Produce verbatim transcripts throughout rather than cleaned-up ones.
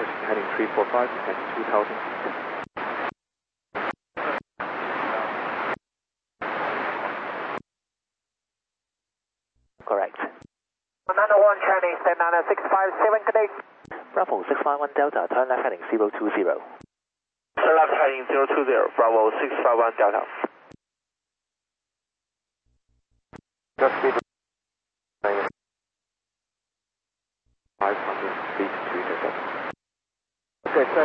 heading three four five, descend two thousand feet. Correct. nine one Chinese, ten nine six five seven, connect. Bravo six five one Delta, turn left heading zero two zero. Turn left heading zero two zero, Bravo six five one Delta. Just speed five hundred feet to intercept. Okay, sir.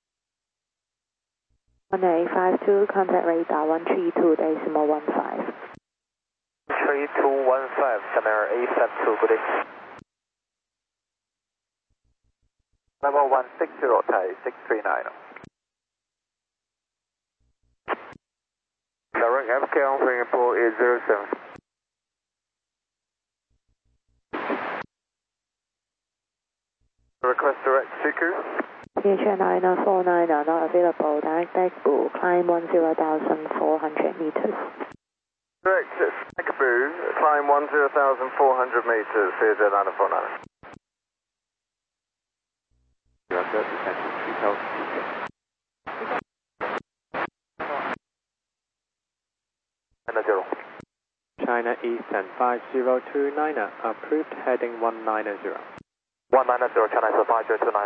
one eight five two, contact radar one three two decimal one five. three two one five, center A set two, good day. Level one six zero, Thai six three nine. Direct F K on Singapore eight zero seven. Request direct seeker. P H nine four nine not available, direct deck blue, climb one zero thousand four hundred meters. Direct Singapore, climb one zero thousand four hundred meters, C Z nine four nine. Roger, descend to three thousand feet. China zero. China Eastern five zero two nine, approved heading one nine zero. one nine zero, China is five zero two nine.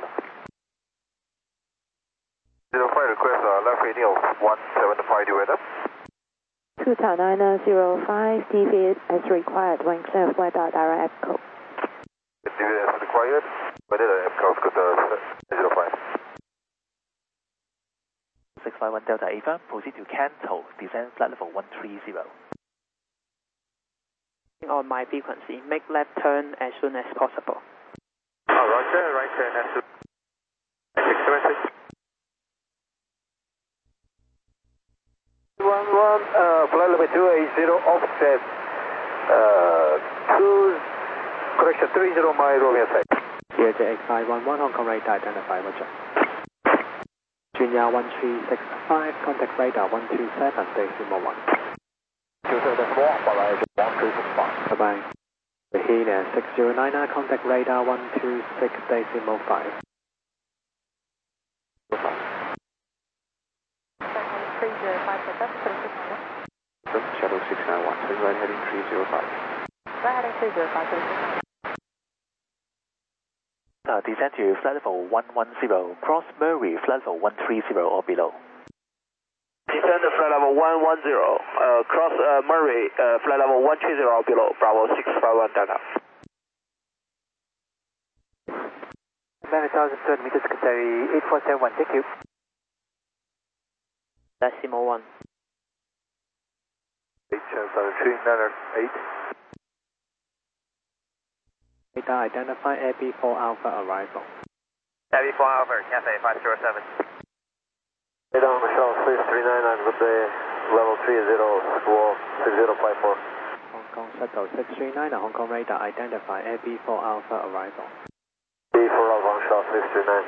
zero five request, uh, left radio one seven five weather. two nine zero five, D V as required, wing clear of weather, direct code. D V as required, weather F code good uh, zero five. six five one Delta Ava, proceed to Canto, descend flight level one three zero. On my frequency, make left turn as soon as possible. Oh, roger, right turn as soon as six seven six. one one, uh, flight level two eight zero, offset, uh, two, correction, three zero mile Romeo side. Here J X five one one, Hong Kong radar, identify, roger. Junior one three six five, contact radar one two seven, decimal one. two seven one, bye bye, one three six five. Bye bye. Bahia six zero nine, contact radar one two six, decimal five. three zero five, Shuttle six nine one, turn right heading three zero five. right heading three zero five, Uh, descend to flight level one one zero, cross Murray, flight level one three zero or below. Descend to flight level one one zero, uh, cross uh, Murray, uh, flight level one three zero or below, Bravo six five one Delta. nine thousand two hundred meters, Qatari eight four seven one, thank you. Decimal one. eight seven three nine eight. Radar identify Air B four Alpha arrival. Air B four Alpha, Cathay five zero seven. Radar Michelle six three nine nine, good day, level three zero, squawk six zero five four. Hong Kong Shuttle six three nine, Hong Kong radar identify Air B four Alpha arrival. B four Alpha Michelle six three nine.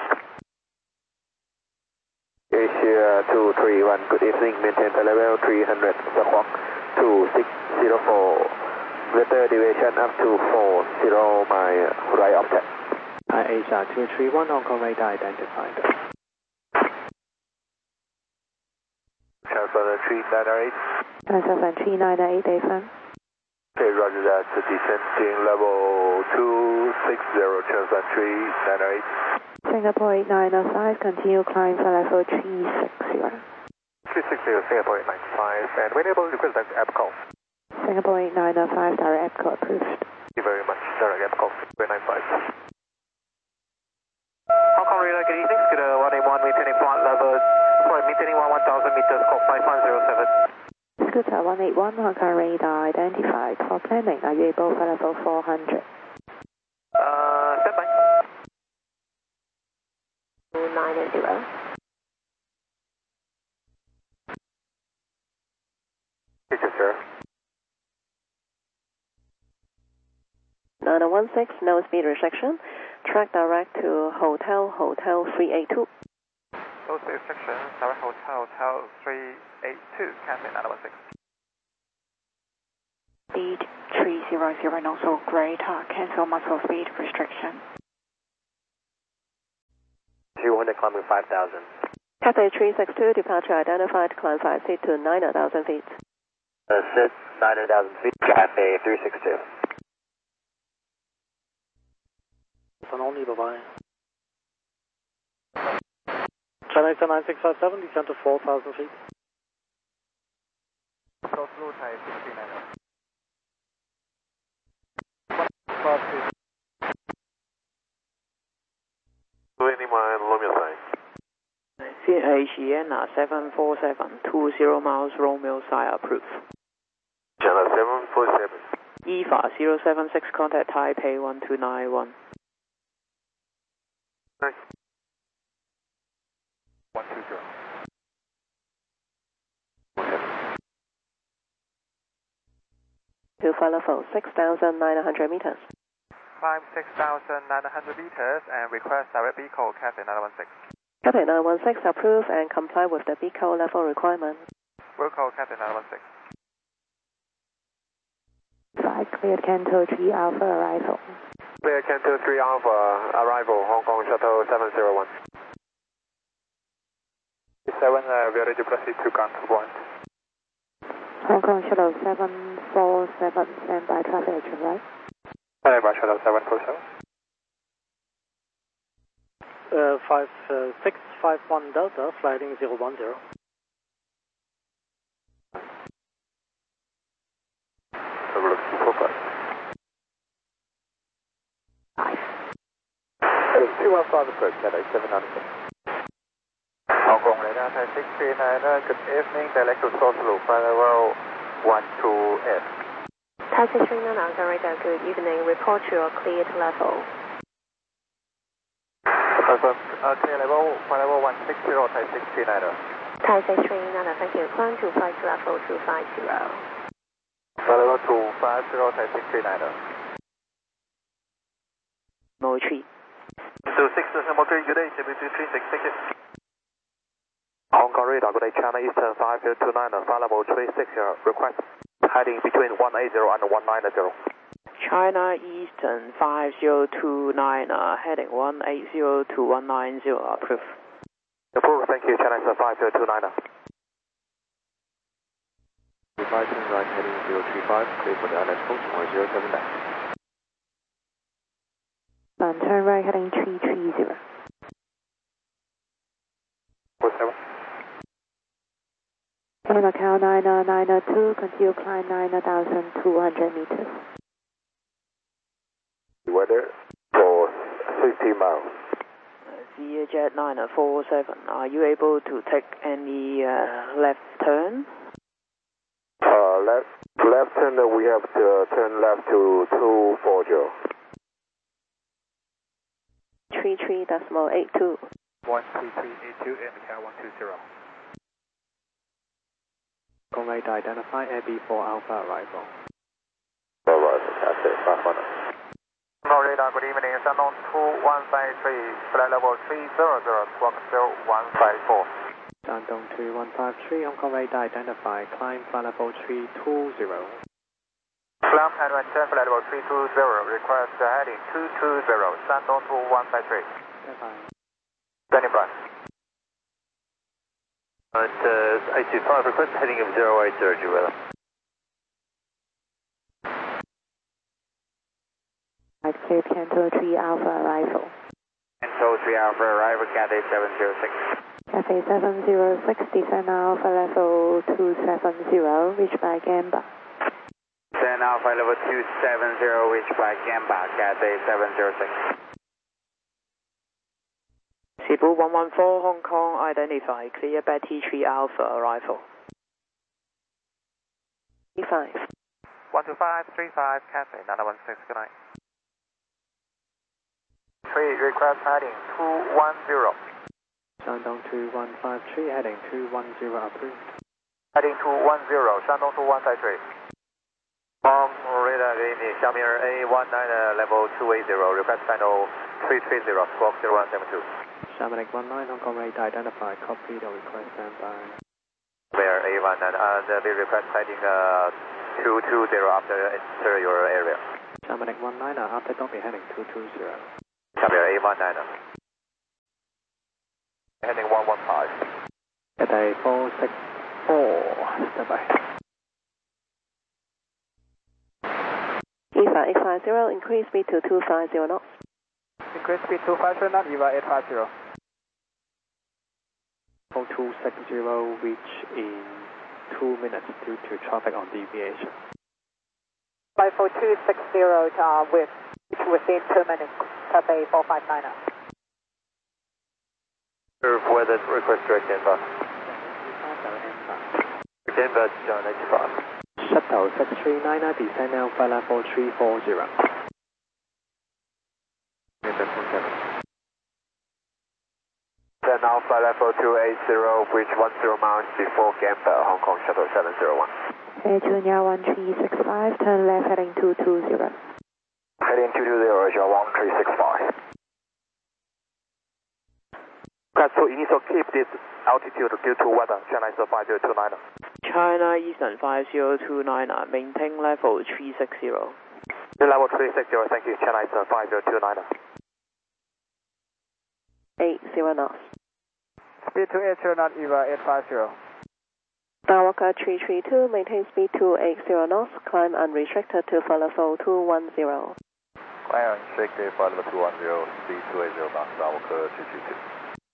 Asia two three one, good evening, maintain the level three hundred, squawk two six zero four. Weather deviation up to four zero mile right object. Hi Asia two three one, Hong Kong radar identified. Transfer three nine eight. seven three nine eight, Dathan. Okay, roger that. Descending level two six zero, transfer three nine eight. Singapore eight nine five, continue climb for level three six zero. three six zero, Singapore eight nine five, and when able, request that app call. Singapore eight nine five, direct code approved. Thank you very much. Direct app call, eight nine five. Hong Kong radar, good evening. Good uh, one eight one, maintaining flight level, sorry, maintaining one one thousand meters, call five one zero seven. Scooter one eight one, Hong Kong radar identified. For planning, are you able for level four hundred? Uh, stand by. two nine zero. Thank you, sir. nine one six, no speed restriction. Track direct to Hotel, Hotel three eight two. No speed restriction, direct Hotel, Hotel three eight two, Cathay nine one six. Speed three zero zero, also greater, cancel muscle speed restriction. Winter climbing five thousand. Cathay three six two, departure identified, climb five feet to nine thousand feet. Uh, sit nine thousand feet, Cathay three six two. only, bye-bye. China nine six five seven, descend to four thousand feet. Close blue type six three nine. twenty mile Romeo sign. C A Sienna seven four seven, two zero miles Romeo sign approved. China seven four seven. E F A zero seven six, contact Taipei one two nine one. Nice. one two zero. To flight level six thousand nine hundred meters. Climb six thousand nine hundred meters and request direct vehicle Cathay nine one six. Cathay nine one six approve and comply with the vehicle level requirement. Vehicle Cathay nine one six. Flight cleared Canto three Alpha arrival. Clear Canto three Alpha, arrival, Hong Kong Shuttle seven zero one. seven, uh, we are ready to proceed to Contour one. Hong Kong Shuttle seven four seven, standby traffic, right? Alright, Shuttle seven four seven. Uh, five six five one Delta, flighting zero one zero. two one five approach, Cathay seven nine six. Hong Kong radar Thai six three nine, good evening, direct to Oslo, flight level one two F. Thai six three nine, radar, good evening, report your cleared level. Confirm, uh, clear level, flight level one six zero, Thai six three nine. Thai six three nine, thank you, climb to flight level two five zero. Flight level two five zero, Thai six three nine. No tree. two six, December three, good day, C B two three six, thank you. Hong Kong radar, good day, China Eastern five zero two nine, flight level three six zero, request heading between one eight zero and one nine zero. China Eastern five zero two nine, uh, heading one eight zero to one nine zero, approved. Approved, thank you, China Eastern five zero two nine. Goodbye, turn right heading zero three five, clear for the I L S post or zero seven nine. And turn right heading three three zero. four seven. In Macau nine nine two, continue climb nine thousand two hundred meters. Weather for sixty miles. Uh, Jet nine four seven, are you able to take any uh, left turn? Uh, left, left turn, uh, we have to turn left to two four zero. three three decimal eight two. one three three eight two in Macau one two zero. Hong Kong radar, identify Air B four Alpha arrival. Alright, that's it, five one. Hong Kong radar, good evening, Shandong two one five three, flight level three zero zero, squawk zero one five four. Shandong two one five three, Hong Kong radar, identify, climb flight level three two zero. Climb and return flight level three two zero, request heading two two zero, Shandong two one five three. Bye-bye. Standing by. At uh, eight two five, request heading of zero eight zero, Juwela. Flight cleared Canto three Alpha arrival. Canto three Alpha arrival, Cathay seven zero six. Cathay seven zero six, descend Alpha level two seven zero, reach by Gamba. Descend Alpha level two seven zero, reach by Gamba, Cathay seven zero six. Cebu one one four, Hong Kong, identify, clear Betty three Alpha arrival. E five. one two five three five, Cathay nine one six, good night. three, request heading two one zero. Shandong two one five three, heading two one zero, approved. Heading two one zero, Shandong two one five three. Hong radar, good evening, Xiaomi A one nine, uh, level two eight zero, request final three three zero, squawk zero one seven two. Xiaomi one nine, Hong Kong radar, identify, copy the request, standby. Where A one nine, and uh, we request heading uh, two two zero after enter your area. Xiaomi one nine, after copy, heading two two zero. Xiaomi A one nine. Heading one one five. Cathay four six four, stand by. E V A eight five zero, increase speed to two five zero knots. Increase speed two five zero knots, E V A eight five zero. four two six zero, reach in two minutes due to traffic on deviation. Flight four two six zero, uh, with, within two minutes, Cathay four five nine. Curve weather request direct Denver. Denver, John eighty-five. Shuttle six three nine, descend now, flight level three four zero. Then now flight level two eight zero, bridge one zero miles before Gamble, Hong Kong Shuttle seven zero one. Air Junior one three six five, turn left heading two two zero. Heading two two zero, Asia one three six five. Okay, so you need to keep this altitude due to weather, China is five zero two nine. China Eastern five zero two nine, maintain level three six zero. Level three six zero, thank you, China Eastern five zero two nine. eight zero knots. Speed to eight zero knots, E V A eight five zero. Dawaka three three two, maintain speed to eight zero knots, climb unrestricted to flight level two one zero. Climb unrestricted, flight level two one zero, speed two eight zero knots, Dawaka three three two.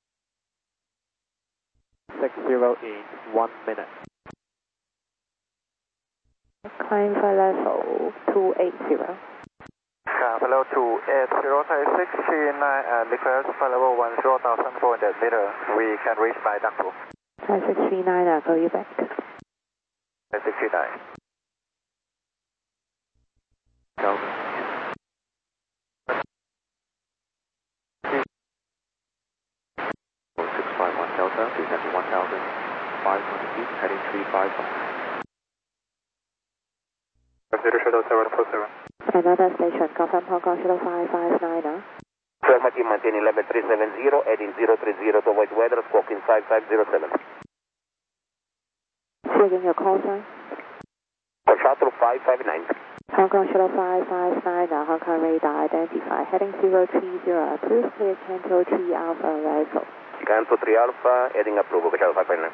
six zero in one minute. Climb flight level two eight zero. Hello to eight zero six three nine and request flight level one zero thousand four hundred meter. We can reach by Dangbu. Thai six three nine, I'll call you back. six three nine. Delta. six five one Delta, descending one thousand five hundred feet, heading three five one. Zero Shuttle seven four seven. Another station, confirm Hong Kong Shuttle five five nine. Affirmative, maintaining level three seven zero, heading zero three zero to avoid weather, squawking five five zero seven. See again your call sign. Shuttle five five nine. Hong Kong Shuttle five five nine, Hong Kong radar identified, heading zero three zero, approved, clear Canto three Alpha arrival. Canto three Alpha, heading approval, Shuttle five five nine.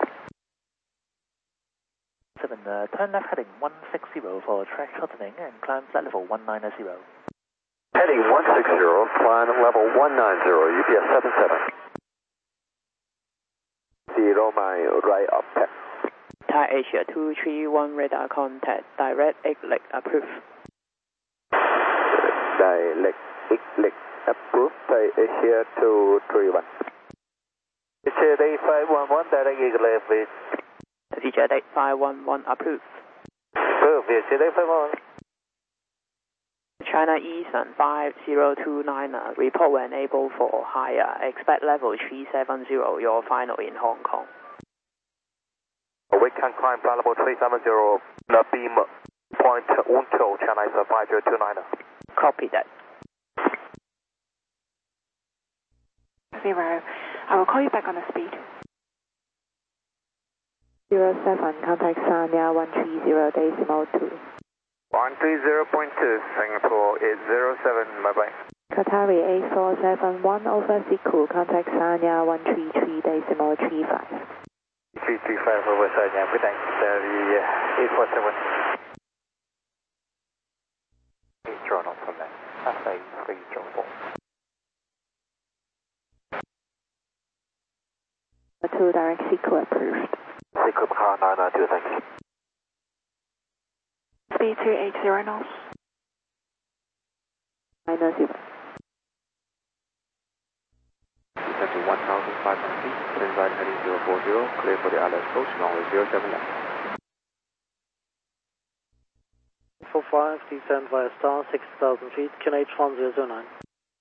seven, uh, turn left heading one six zero for track shortening and climb flight level one nine zero. Heading one six zero, climb level one nine zero, U P S seven seven. Zero mile, right up tech. Thai Asia two three one radar contact, direct eight leg approved. Direct eight leg approved, Thai Asia two three one. Asia eight five one one, direct eight leg please. Jet eight five one one approved. Approved, Asia eight five one one. China Eastern five zero two nine, report when able for higher. Expect level three seven zero, your final in Hong Kong. We can climb flight level three seven zero, the beam point one two, China Eastern five zero two nine. Copy that. Zero. I will call you back on the speed. zero seven, contact Sanya one three zero decimal two. one three zero point two, Singapore is zero seven, bye bye. Qatari eight four seven one over Siku, contact Sanya one three three decimal three five. three three five over Sanya, good night, eight four seven. eight zero knots from that, Cathay three zero four. Two direct Siku approved. Siku car nine nine two, thank you. Speed two eight zero knots. Minus zero. Descend to one thousand five hundred feet, turn right heading zero four zero, clear for the island coast, runway zero seven left. four five, descend via star, six thousand feet, K N H one zero zero nine.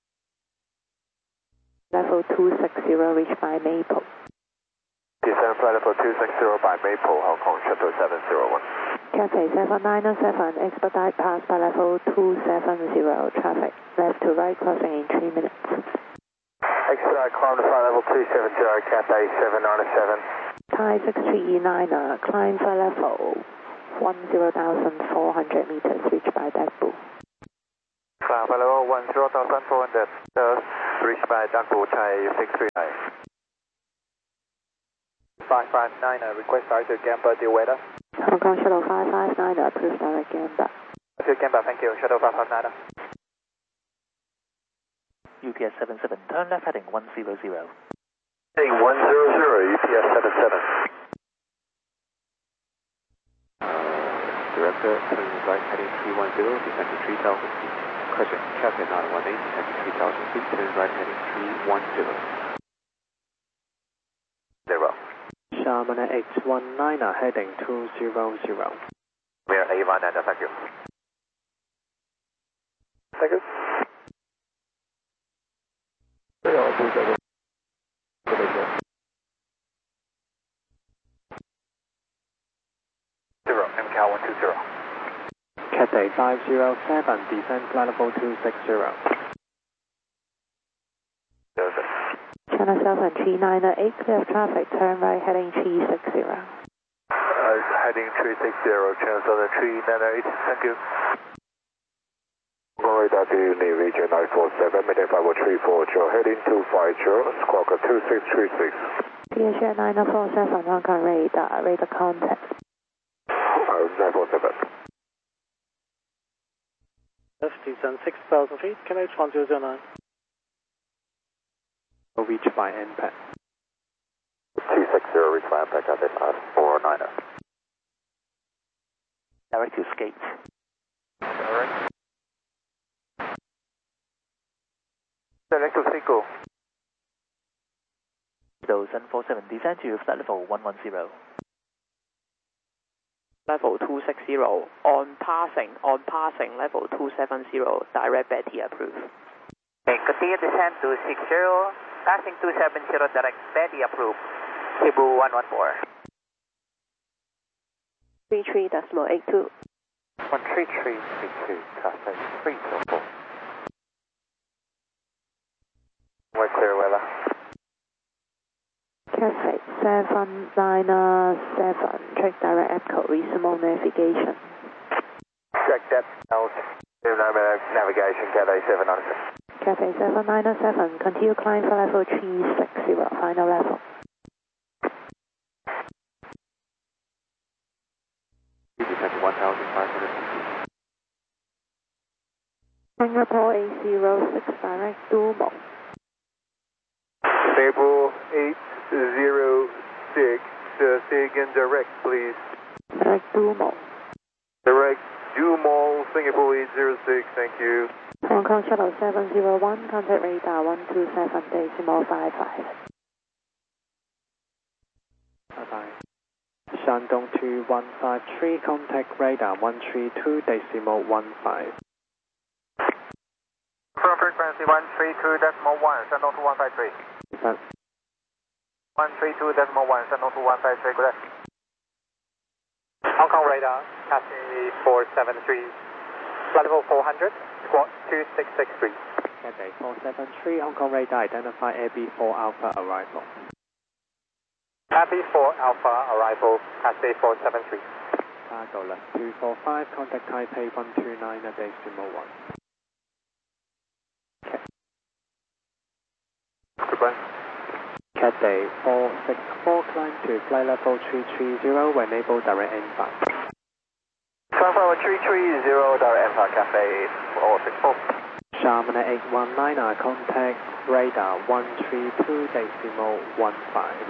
Level two six zero, reached by Maple. Descend flight level two six zero by Maple, Hong Kong Shuttle seven zero one. Cathay seven nine seven, expedite pass by level two seven zero, traffic left to right crossing in three minutes. Expedite climb to flight level two seven zero, Cathay seven nine seven. Thai six three nine, climb flight level one zero thousand four hundred meters, reached by Dagbu. Climb flight level one zero thousand four hundred, uh, reached by Dagbu, Thai six three nine. five five nine, uh, request direct Gamba, the weather. Hong Kong Shuttle five five nine, approved direct Gamba. Okay, Gamba, thank you. Shuttle five five nine. U P S seven seven, turn left heading one zero zero. Heading one zero zero, U P S seven seven. Director, turn right heading three one zero, descend to three thousand feet. Correction, Cathay nine one eight, descend to three thousand feet, turn right heading three one zero. Zero. Sharman X one nine, heading two zero zero. We are A one nine, thank you. Thank you. Zero, M C A one two zero. Cathay five zero seven, descend flight level two six zero. Zero, zero. China seven three nine eight, clear of traffic, turn right heading three six zero. Uh, heading three six zero, China seven three nine eight, thank you. Radar to Uni Region nine four seven, maintain five oh three four, heading two five zero, Squawker two six three six. Clear share nine four seven, Hong Kong radar, radar contact. Uh, nine four seven. Left descend six thousand feet, K H one zero zero nine. Will reach by N P A C. two six zero, reach by impact at four niner. Direct to skate. Direct. Direct to Seco. Widow seven four seven, descend to flight level one one zero. Level two six zero, on passing, on passing, level two seven zero, direct Betty approved. Okay, continue descend to six zero, passing two seven zero, direct Betty approved. Cebu one one four. three three decimal eight two. one three three three two, traffic three two four. We're clear, weather. Cathay seven nine seven, check direct EPCO, reasonable navigation. Check that out. Navigation, Cathay seven nine seven. Cathay seven nine seven, continue climb for level three six zero, final level. Descend to one thousand five hundred feet. Singapore eight zero six, direct Dumo. Stable eight zero six, uh, say again direct, please. Direct Dumo. Direct Dumont, Singapore eight zero six, thank you. Hong Kong Shuttle seven zero one, contact radar one two seven decimal five five. Bye-bye. Shandong two one five three, contact radar one three two decimal one five. From frequency one three two decimal one, Shandong two one five three. But one three two decimal one, Shandong two one five three, good day. Hong Kong radar, Cathay four seven three, flight level four hundred, squawk two six six three. Cathay four seven three, Hong Kong radar, identify A B four Alpha arrival. A B four Alpha arrival, Cathay four seven three. Cargo left two four five, contact Taipei one two nine decimal one. Goodbye. Cathay four six four, climb to flight level three three zero, when able direct impact. Flight level three three zero, direct impact, Cathay four six four. Sharman eight one nine, contact radar one three two decimal one five.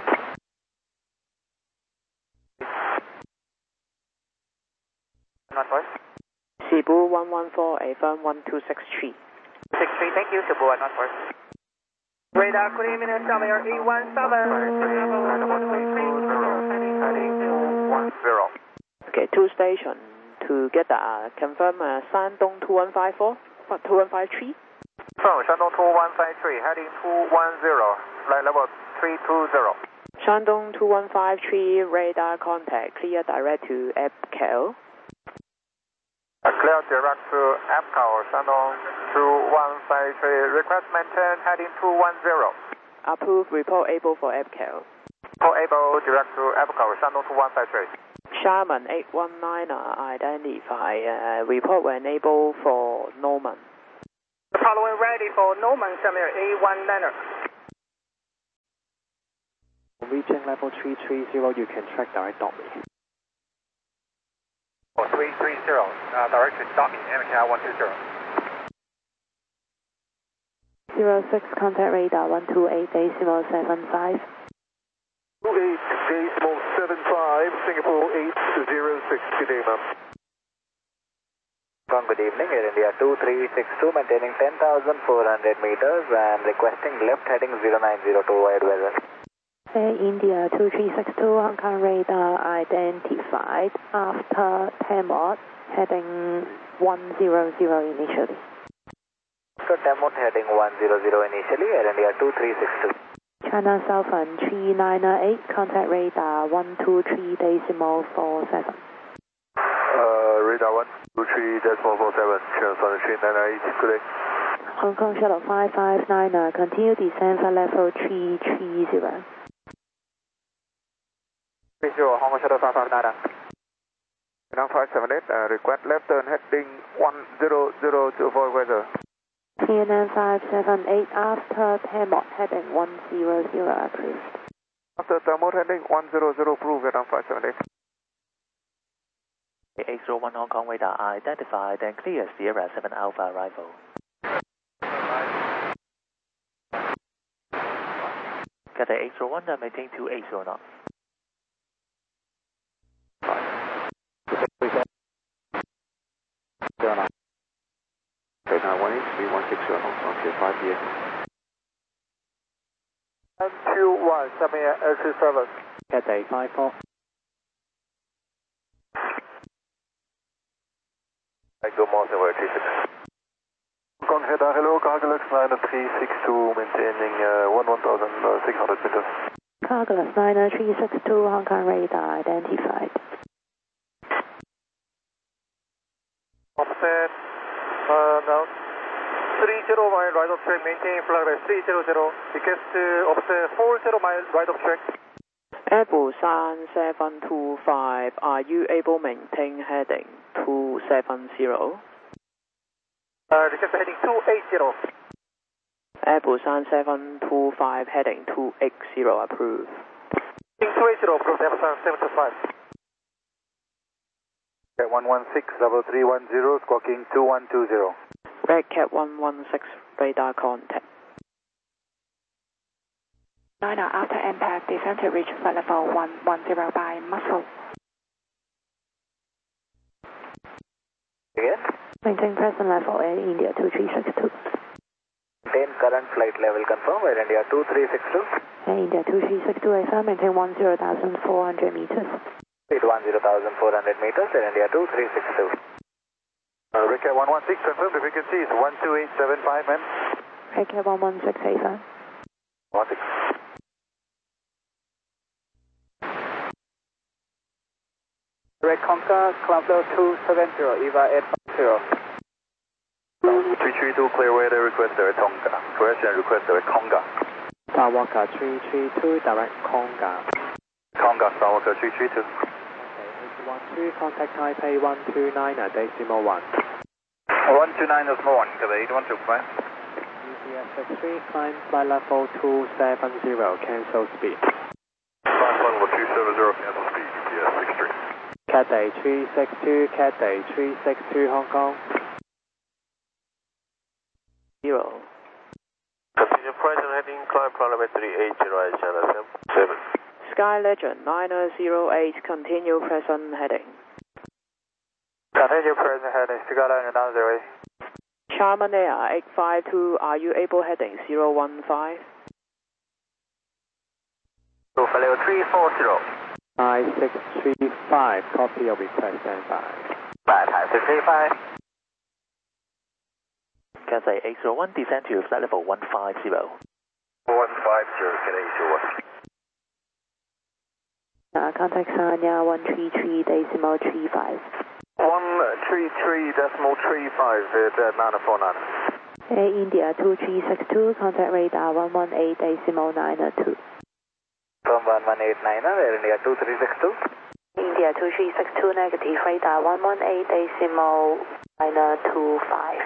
Not four. Cebu one one four, affirm one two six three. six three, thank you, Cebu one one four. Radar, good evening, Summer eight one seven. Zero. Okay, two station together, uh, confirm uh, Shandong two one five four, two one five three. From Shandong two one five three, heading two one zero, flight level three two zero. Shandong two one five three, radar contact, clear direct to EPCO. Clear direct to EPCO, Shandong two one five three, request maintain heading two one zero. Approved, report able for EPCO. Report able direct to EPCO, Shandong two one five three. Sharman eight one nine, identify, uh, report when able for Norman. Following ready for Norman, Summer eight one nine. Reaching level three three zero, you can track direct dot me. Oh, three three zero, uh, direct to dot me, M K I one two zero. zero six, contact radar one two eight decimal seven five. two eight decimal seven five, Singapore eight zero six, good day, ma'am. Good evening, Air India two three six two, maintaining ten thousand four hundred meters and requesting left heading zero nine zero two wide weather. Air India two three six two, Hong Kong radar identified after Tamot, heading one zero zero initially. After Tamot heading one zero zero initially, Air India two three six two. China Southern three nine eight, contact radar one two three decimal four seven. Uh, radar one two three decimal four seven, China Southern three nine eight, good day. Hong Kong Shuttle five five nine, uh, continue descent for level three three zero. three zero, Hong Kong Shuttle five five nine. Now five seven eight, uh, request left turn heading one zero zero two four weather. T N N five seven eight, after Tamot heading one zero zero approved. After Tamot heading one zero zero approved, Vietnam five seven eight. eight zero one Hong Kong radar identified and clear Sierra seven Alpha arrival. Cathay eight zero one, maintain two eight zero knots. Okay, now one eight three one six zero, okay, five here. M two one, seven air two service. Cathay five four. I go more than three six. Hong Kong radar, hello, Cargolux niner three six two, maintaining uh, one thousand six hundred meters. Cargolux niner three six two, Hong Kong radar identified. Offset, uh, now three zero mile right of track, maintain flight rate three zero zero, request to offset four zero mile right of track. Airbusan seven two five, are you able to maintain heading two seven zero? Uh, request heading two eight zero. Airbusan seven two five, heading two eight zero approved. Heading two eight zero, approved, Airbusan seven two five. Okay, one one six, double three one zero, squawking two one two zero. Red Cat one one six, radar contact. Niner, after impact, descend to reach flight level one one zero by muscle. Again? Maintain present level, Air India two three six two. Maintain current flight level confirm, Air India two three six two. Air India two three six two, A F M, maintain one zero four hundred meters. Speed one zero four hundred meters, Air India two three six two. Uh, Red Cat one one six, confirm the frequency is one two eight seven five, man. Red Cat one one six, A F M. one six. Red Conca, cloud level two seven zero, E V A eight five zero. three three two, clear weather, request the Tonga. Correction, request the Conga. Skywalker three three two, direct Conga. Conga, Skywalker three three two. Okay, eight one two, contact Taipei one two nine, decimal one. one two nine decimal one, Cathay eight one two, fine. U T S six three, climb flight level two seven zero, cancel speed. Climb flight level two seven zero, cancel speed, U T S six three. Cathay three six two, Cathay three six two, Hong Kong. Zero. Continue present heading, climb flight level three eight zero, China seven. Sky Legend niner zero eight, continue present heading. Continue present heading, Sky Legend nine zero eight. Charman Air eight five two, are you able heading zero one five? So for level three four zero. nine six three five, copy your request, stand by. Bye, nine six three five. Cathay eight zero one, descend to flight level one five zero. one five zero, Cathay eight zero one. Uh, contact Sanya one three three decimal three five. one three three decimal three five, uh, nine four nine. Air India two three six two, contact radar one one eight decimal nine two. From one one eight nine, Air India two three six two. India two three six two, negative, radar one one eight decimal nine two five.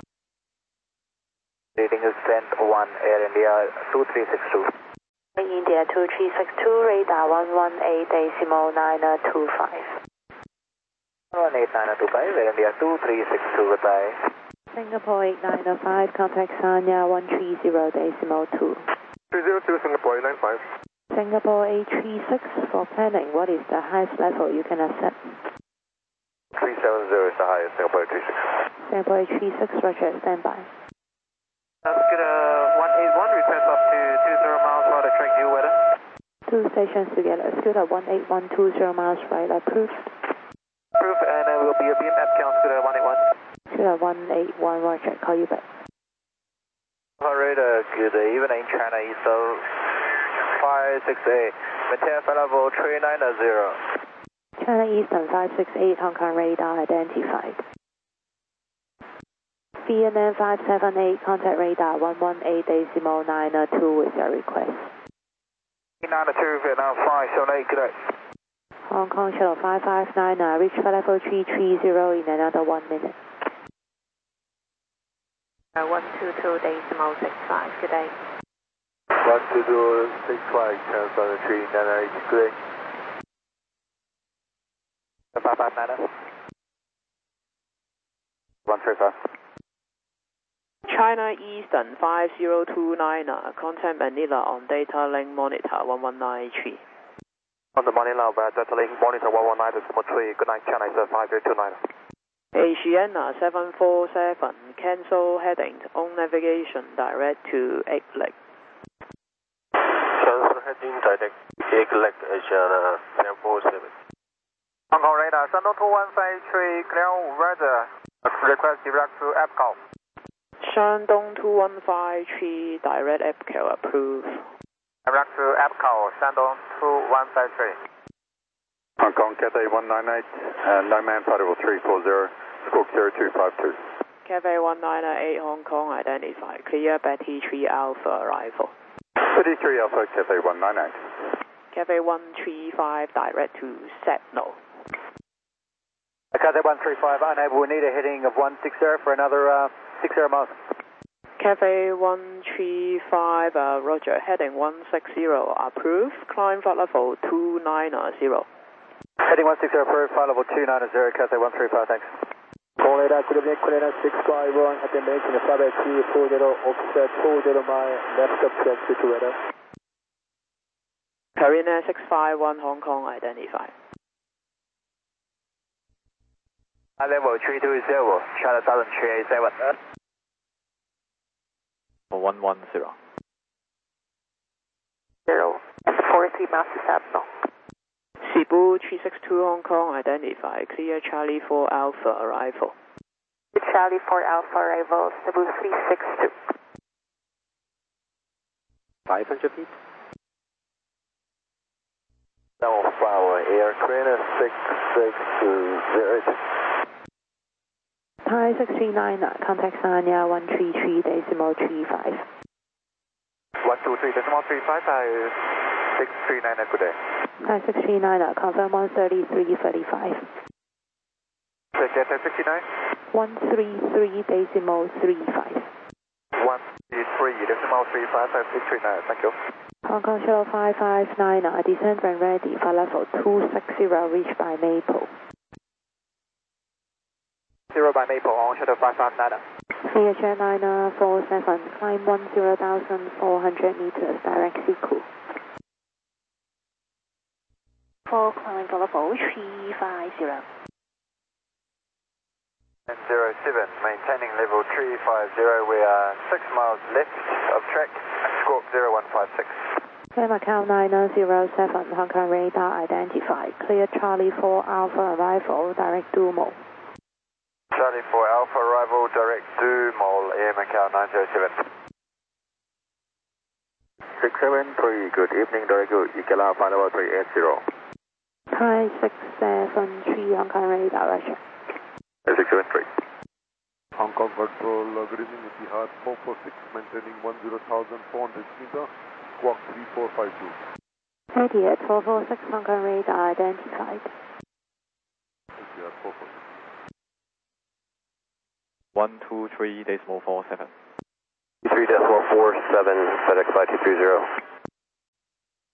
Reading is sent one, Air India two three six two. India India two three six two, radar one one eight decimal nine two five. one eight nine two five, Air India two three six two, goodbye. Singapore eight nine five, contact Sanya one three zero decimal two. three zero two Singapore eight nine five. Singapore eight three six, for planning, what is the highest level you can accept? three seven zero is the highest, Singapore eight three six. Singapore eight three six, roger, standby. Uh, Scooter one eight one, request up to two zero miles for the track due weather. Two stations together, Scooter one eight one two zero miles right, approved. Approved, and uh, will be a beam at count, Scooter one eight one. Scooter one eight one, roger, call you back. Alright, uh, good evening, China Eastern five six eight, maintain flight level three nine zero. China Eastern five six eight, Hong Kong radar identified. V N M five seven eight, contact radar one one eight decimal nine two with your request. nine two, Vietnam five seven eight, good day. Hong Kong Shuttle five five nine, uh, reach flight level three three zero in another one minute. Uh, one two two decimal six five, good day. one two two six five, Transponder three nine eight, good day. five five nine. one three five. China Eastern five zero two nine, contact Manila on data link monitor one one nine three. On the Manila via data link monitor one one nine decimal three, good night, China Eastern five zero two nine. Asiana seven four seven, cancel heading on navigation direct to Egg Lake. Cancel heading direct Egg Lake, Asiana seven four seven. Hong Kong radar, Shandong two one five three, clear weather. Request direct to Epcot. Shandong two one five three, direct Epcal approved. Direct to Epcot, Shandong two one five three. Hong Kong Cathay one nine eight, and nine man flight level three four zero, squawk zero two five two. Cathay one nine eight Hong Kong identified, clear Betty three Alpha arrival. Betty three Alpha, Cathay one nine eight. Cathay one three five, direct to Setno. Cathay one three five, unable, we need a heading of one six zero for another uh, six zero miles. Cathay one three five, uh, roger, heading one six zero, approved, climb flight level two nine zero. Heading one six zero, approved, flight level two nine zero, Cathay one three five, thanks. Call radar, good evening, Colina six five one, attending in the five eight three four zero, offset four zero mile, left up check to weather. Carina six five one Hong Kong identified. Level three two zero, China Southern three eight seven. one one zero. Zero, four three miles to Sabno. Cebu three six two Hong Kong identified, clear Charlie four Alpha arrival. Charlie four Alpha arrival, Cebu three six two. five hundred feet. Now flower, Air Carina six six zero. Thai six three nine, contact Sanya one three three decimal three five. one two three decimal three five, Thai six three nine, good day. Thai six three nine, confirm one thirty three thirty five. Thai sixty-nine? one three three decimal three five. one three three decimal three five, Thai six three nine, thank you. Hong Kong Shuttle five five nine, descent when ready for level two six zero, reached by Maple. Zero by Maple on Shuttle five five nine. Clear Jetliner four seven, climb one zero thousand four hundred meters, direct Siku. For climb for level three five zero. And zero seven, maintaining level three five zero, we are six miles left of track, squawk zero one five six. Clear Macau nine zero seven, Hong Kong radar identified, clear Charlie four Alpha arrival, direct Dumo. Charlie four Alpha arrival, direct to Mall, Air Macau nine zero seven. six seven three, good evening, direct to Ikela, flight level three eight zero. Thai six seven three, Hong Kong radar, Russia. six seven three. Hong Kong control, uh, good evening, Etihad four four six, maintaining one zero thousand four hundred meter, squawk three four five two. Etihad four four six, Hong Kong radar identified. Etihad four four six. one two three decimal four seven. three decimal four seven, FedEx flight two three zero.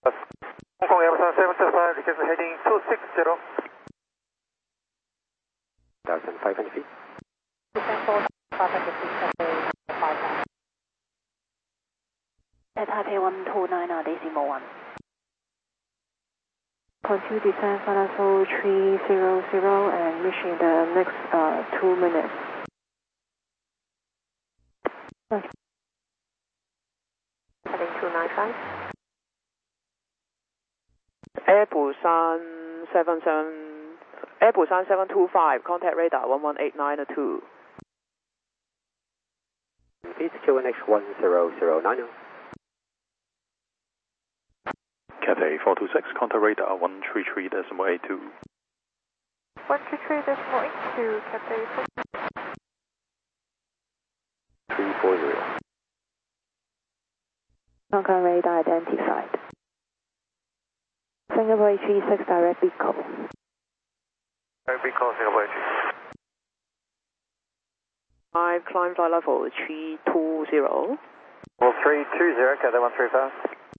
Hong Kong Amazon seven seven five, because heading two six zero. one thousand five hundred feet. Descent four five hundred feet, Cathay five nine. At Taipei one two nine, decimal one. Continue descent flight level three zero zero and reaching the next uh, two minutes. Heading two nine five. Air Busan seven seven, Air Busan seven two five, contact radar one one eight nine two. It's Q N H one zero zero nine zero. Cathay four two six, contact radar one three three decimal eight two. one two three decimal eight two, Cathay three four zero. Hong Kong radar identified. Singapore three six direct Beacon. Direct Beacon, Singapore three. five, climb flight level three two zero. Well, three two zero, Cathay one three five.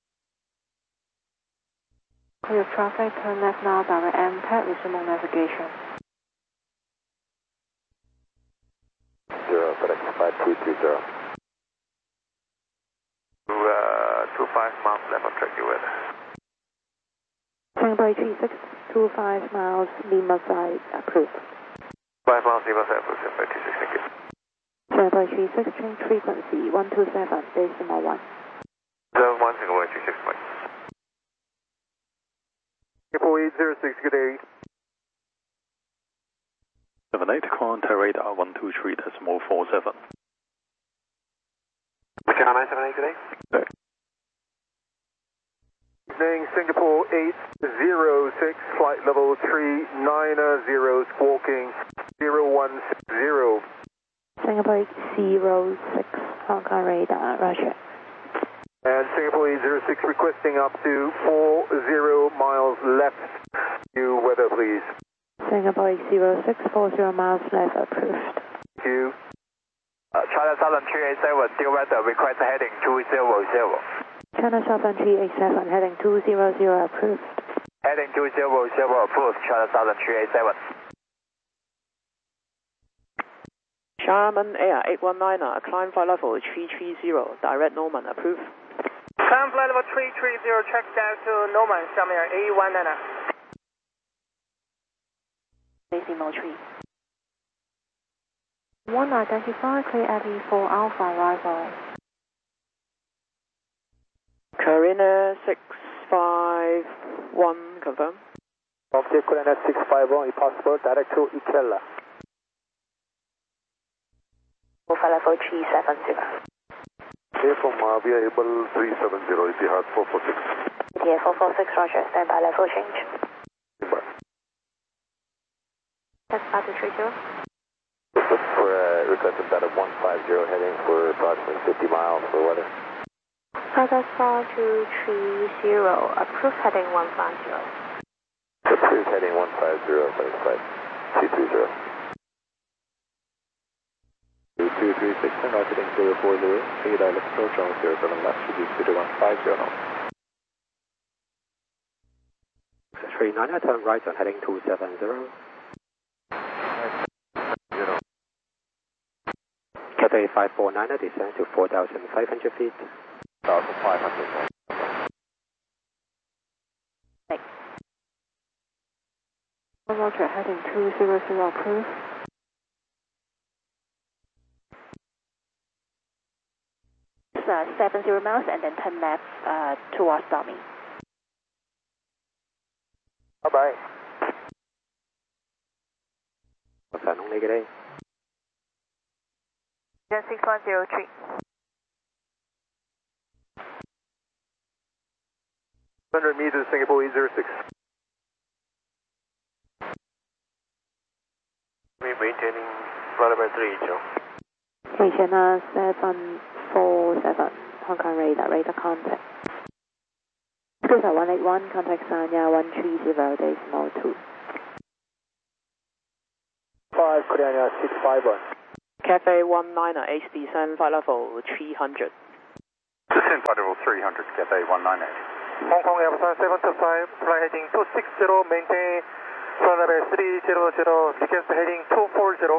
Clear traffic, turn left now, direct M P A D, resume navigation. Zero, FedEx five two three zero. To, uh, two five miles left on track, you weather. Singapore three six, two five miles, Lima side, approved. five miles, Lima side, approved, Singapore two six, thank you. Singapore three six, change frequency one two seven, decimal one. Zone one, Singapore two six, Mike. Singapore eight zero six, good day. seven eight, contact radar one two three decimal four seven. Mechanic nine seven eight, good day. Good. Evening, Singapore eight zero six, flight level three nine zero, squawking zero one six zero. Singapore zero six, Hong Kong radar, Roger. And Singapore eight zero six requesting up to four zero miles left. New weather, please. Singapore zero six, four zero miles left, approved. Thank you. Uh, China Southern three eight seven, deal weather, request heading two zero zero. China Southern three eight seven, heading two zero zero, approved. Heading two zero zero, approved, China Southern three eight seven. Sharman Air eight one nine, climb flight level three three zero, direct Norman, approved. Climb flight level three three zero, track down to Norman, Sharman Air eight one nine. Decimal three. One identified, clear Abby for Alpha arrival. Carina six five one, confirm. From Carina six five one, if possible, direct to Ikela. Flight level three seven zero. Air from uh, Viable three seven zero, Etihad four four six. Etihad four four six, Roger, standby level change. Goodbye. That's five two three zero. Look for a request of that of one five zero, heading for approximately fifty miles for weather. Qatar four two three zero, approved heading one five zero. Approved heading one five zero, FedEx five two three zero. two two three six, and heading zero four zero, three dial approach on zero seven left, reduce to one five zero knots. three nine, turn right on heading two seven zero. Zero. Cathay five four nine, descend to four thousand five hundred feet. one thousand five hundred. Roger, heading two zero zero, approved. Uh, seven zero miles and then turn left uh, towards Dummy. Bye bye. What's that only good day? six one zero three. one hundred meters, Singapore eight zero six. We're maintaining flight level three, Joe. China seven four seven, Hong Kong radar, radar contact. Scooter one eight one, contact Sanya one three zero, decimal two. five, Carina six five one. Cathay one nine, H descend flight level three hundred. Descend flight level three hundred, Cathay one nine eight. Hong Kong Airbus seven two five, fly heading two six zero, maintain flight level three hundred, request heading two four zero.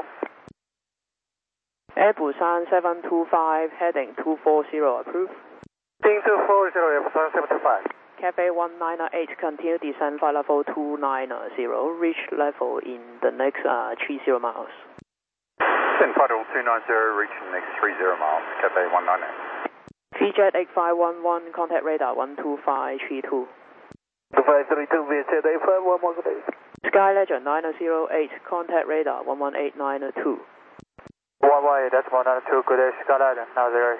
Airbus seven two five, heading two four zero, approved. Heading two four zero, Airbus seven two five. Cathay one nine eight, continue descend flight level two nine zero, reach level in the next uh, three zero miles. Descend flight level two nine zero, reach the next three zero miles, Cathay one nine eight. VJet eight five one one, contact radar one two five three two. two five three two, VJet eight five one one, good day. Sky Legend nine zero eight, contact radar one one eight nine two. one one eight, that's one nine two, good day, Sky Legend, now zero.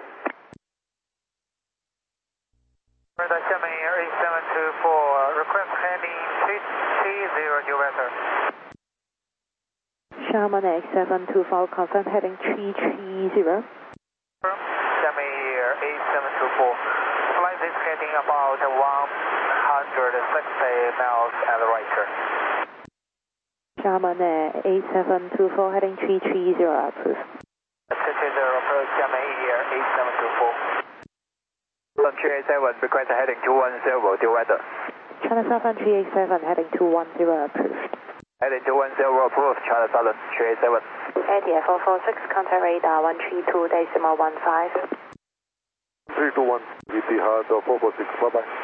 Radar Xiamen Air eight seven two four, request heading three zero, due weather. Xiamen eight seven two four, confirm heading three three zero. Xiamen Air eight seven two four, flight is heading about one hundred sixty miles at the right turn. Xiamen Air eight seven two four, heading three three zero, approved. three three zero, approach Xiamen Air eight seven two four. three eight seven, request heading two one zero, due weather. China Southern three eight seven, heading two one zero, approved. Heading two one zero, approved, China Southern three eight seven. A T F four four six, contact radar one three two decimal one five. three two one, Etihad four four six, bye bye.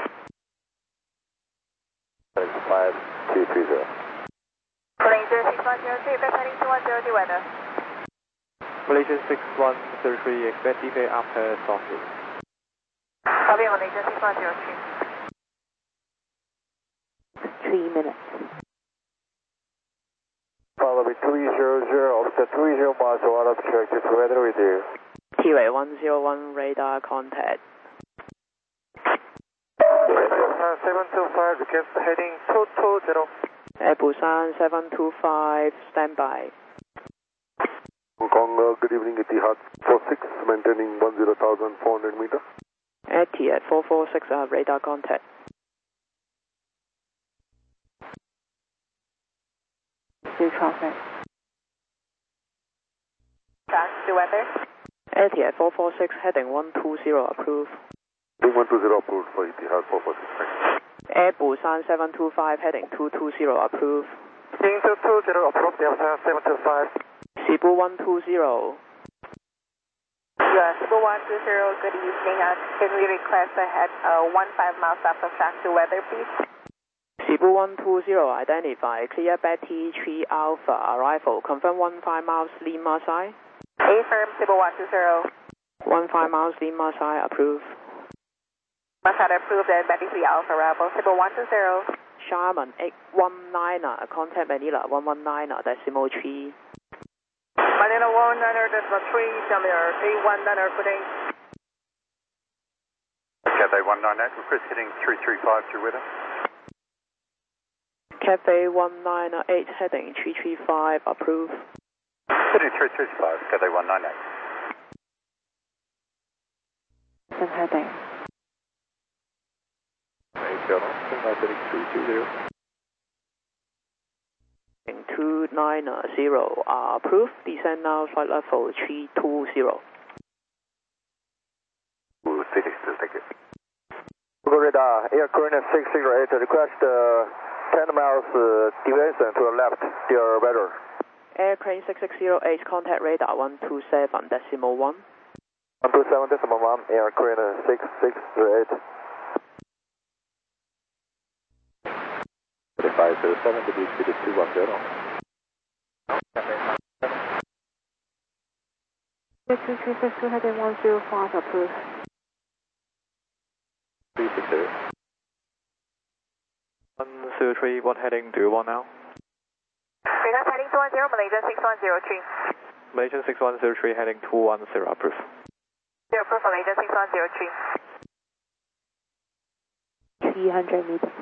five two three zero. Malaysia six one zero three, back heading two one zero, due weather. Malaysia six one zero three, expect delay after software. Copy, Malaysia six one zero three. Three minutes. Follow me three zero zero, offset three zero miles, one of objective, weather with you. T-Way one zero one, radar contact. seven two five, request heading two two zero. Busan seven two five, standby. Hong Kong, uh, good evening, Etihad four six, maintaining one zero thousand four hundred meter. Etihad four four six, uh, radar contact. Still traffic. That's the weather. Etihad four four six, heading one two zero, approved. Heading one two zero, approved for Etihad four four six. Airbus seven two five, heading two two zero, approved. Heading two two zero, approved, Airbus seven two five. Cebu one two zero. Yes, Cebu one two zero, good evening. Uh, can we request ahead uh, one five miles after fact to weather, please? Cebu one two zero, identify, clear Betty three Alpha, arrival, confirm one five miles Lima side. Affirm, Cebu one two zero. one five miles Lima side, approved. Must approved and Betty three Alpha, arrival, Cebu one two zero. Sharman eight one nine, contact Manila one one nine, decimal three. Manila one nine decimal three, Jamir eight one nine, good day. Cathay one nine eight, request heading three three five, through weather. Cathay one nine eight, heading three three five, approved. Heading three three five, Cathay one nine eight. Send heading. three two zero. two nine zero, uh, approved. Descend now, flight level three two zero. Phoenix, thank you. Google radar, Air Korean six zero eight, request uh, ten miles uh, deviation to the left, dear weather. Air Crane six six zero eight, contact radar one two seven decimal one. one two seven decimal one, Air Korean six six zero eight. five zero seven, the speed is two one zero. two three six two, heading one zero five, approved. three six zero. one zero three, what heading do you want now? Request heading two one zero, Malaysia six one zero three. Malaysia six one zero three, heading two one zero, approved. Zero, approved, Malaysia six one zero three. three hundred meters.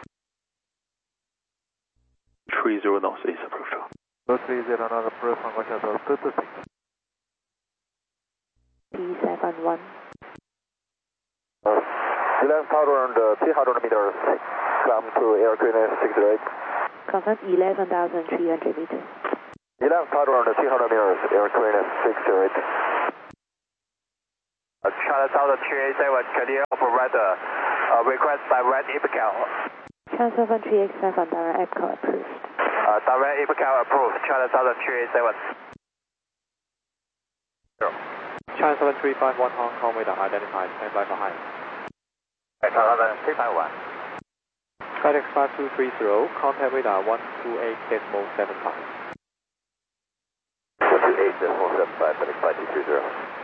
three zero knots is approved. three zero knots approved, Hong Kong Shuttle two two six. P seven one. eleven thousand three hundred meters, climb to Air Korean six zero eight. Confirm eleven thousand three hundred meters. eleven thousand three hundred meters, Air Korean six zero eight. China Southern three eight seven, clear for weather, Uh, request direct EPCAL. China seven three eight seven, direct EPCAL approved. Uh, direct EPCAL approved. China seven three eight seven. China seven three five one Hong Kong radar identified, standby for high. China seven three five one. FedEx five two three zero, contact radar one two eight decimal seven five. one two eight decimal seven five, FedEx five two three zero.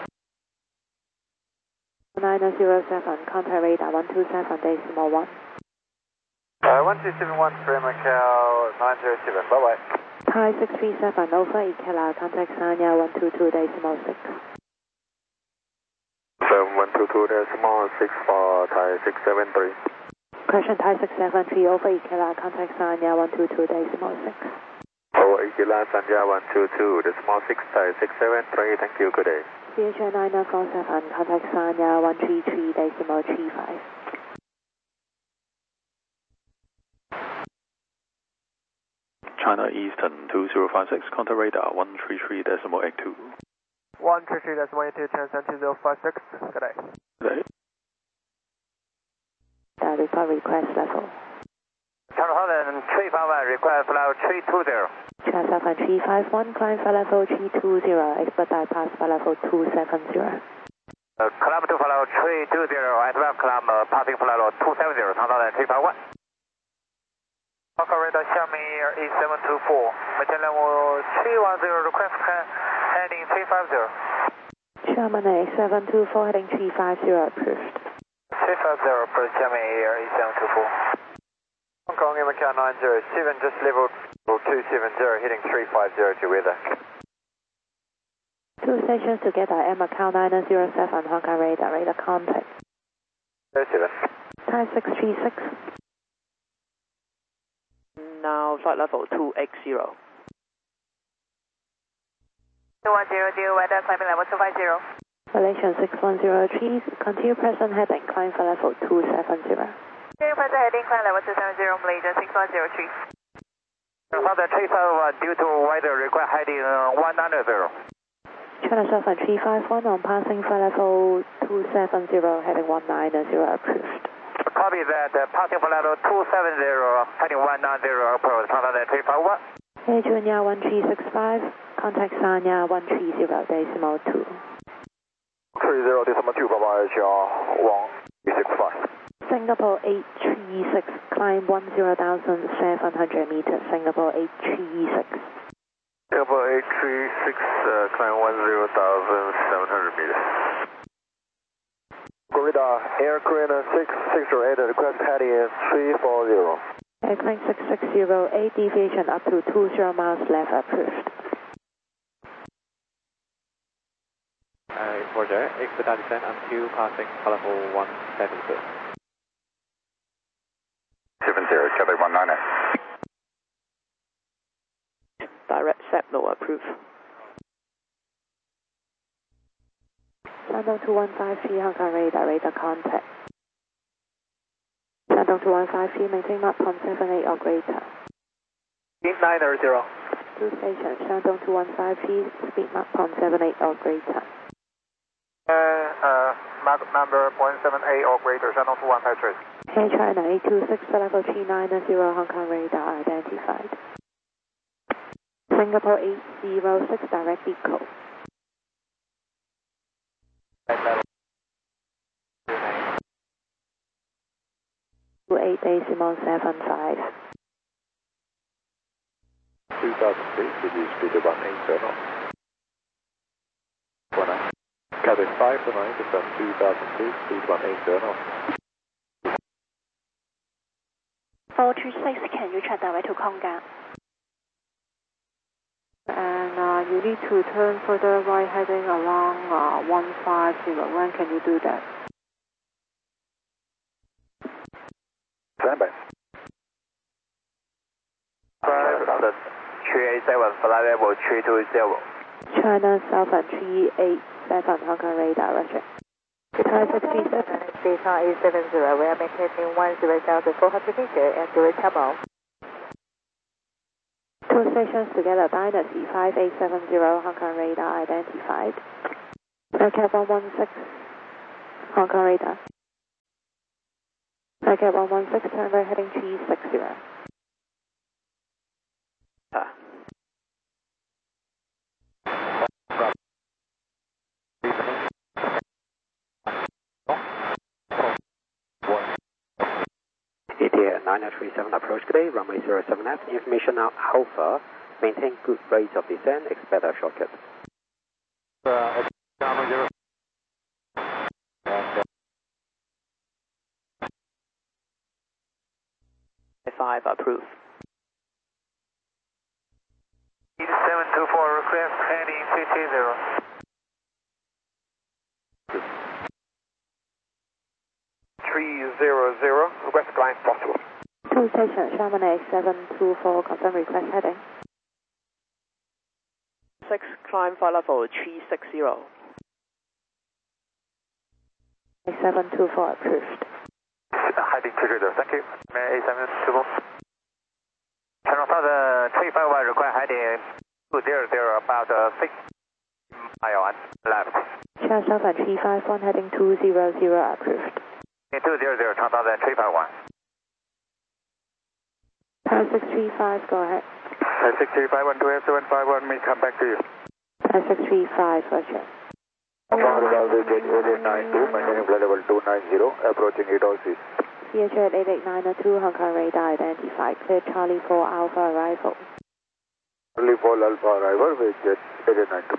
nine zero seven, contact radar one two seven decimal one. Uh, one two seven one, Frame Macau nine zero seven, bye bye. Thai six three seven, over Ikela, contact Sanya one two two decimal six. seven one two two decimal six for Thai six seven three. Question Thai six seven three, over Ikela, contact Sanya one two two decimal six. Over Ikela, Sanya one two two decimal six, Thai six seven three, thank you, good day. C H nine four seven, contact Sanya one three three decimal three five. China Eastern two zero five six, contact radar one three three decimal eight two. one three three decimal eight two, China two zero five six, good day. Good day. That is our request level. China seven three five one, request level three two zero. China seven three five one, climb for level three two zero, expedite pass for level two seven zero. Uh, climb to level three two zero, as well climb uh, passing for level two seven zero, China seven three five one. Hong Kong radar Xiaomi E seven two four, maintain level three one zero, request heading three five zero. Sherman A seven two four, heading three five zero, approved. three five zero, approach Xiaomi Air E seven two four. Hong Kong Air Macau nine zero seven, just level two seven zero, heading three five zero to weather. Two stations together, Air Macau nine zero seven, Hong Kong radar, radar contact. zero seven. Thai six three six. Now flight level two eight zero. two one zero, deal weather, climbing level two five zero. Malaysian six one zero three, continue present heading, climb for level two seven zero. Continue present heading, climb level two seven zero, Malaysia six one zero three. Father three five one, due to weather, request heading uh, one nine zero. China seven three five one, on passing for level two seven zero, heading one nine zero, approved. Copy that, uh, passing for level two seven zero, heading one nine zero, approach, China three five one. Hey, Junior one three six five, contact Sanya one three zero decimal two. three zero decimal two, bye bye, H R one three six five. Singapore eight three six, climb one zero thousand seven hundred meters, Singapore eight three six. Singapore eight three six, uh, climb one zero thousand seven hundred meters. Radar, Air Korean six six zero eight, request heading three four zero. Airplane six six zero eight, deviation up to two zero miles left, approved. Uh, Roger, expedite descent until passing level one seven zero. seven zero, Quebec one nine. Direct S E P no approved. Shandong two one five three, Hong Kong radar, radar contact. Shandong two one five three, maintain map on seven eight or greater. nine zero. Two stations, Shandong two one five three, speed map on seven eight or greater. Uh, uh, map number point seven eight or greater, Shandong two one five three. Air China eight two six, level three nine zero, Hong Kong radar identified. Singapore eight zero six, direct eco. two eight decimal seven five. two thousand feet, reduce speed to one eight zero. one nine. Cabin five to nine, descend two thousand feet, speed one eight zero. four two six, can you check direct to Kongan? And uh, you need to turn further right heading along uh, one five zero. When can you do that? Stand by. three eight seven, flight level three two zero. China seven three eight seven, Hong Kong radar, roger. Thai six three seven. Data eight seven zero, we are maintaining one zero thousand four hundred meters and zero channel. Two stations together, Dynasty five eight seven zero, Hong Kong radar identified. Aircraft one one six, Hong Kong radar. Okay, one one six, turn right heading three six zero. Ah. E T A nine three seven approach today, runway zero seven F, information now Alpha, maintain good rate of descent, expect a shortcut. Uh, five approved. seven two four request heading fifty zero. three zero zero, request climb possible. Two station, Chamonix seven two four, confirm request heading. Six climb flight level three six zero. seven two four approved. Heading two zero, thank you. A seven two four. Channel Southern three five one, request heading two zero zero, about uh, six mile on left. Channel Southern three five one, heading two zero zero approved. two zero zero, Channel Southern three five one. Power six three five, go ahead. Uh, six three five one two seven five one, may come back to you. Power six three five, roger. eight nine two, maintaining flight level two nine zero, approaching eight oh six. C H at eight eight nine two, Hong Kong radar identified, clear Charlie four Alpha arrival. Charlie four Alpha arrival with jet eight eight nine two.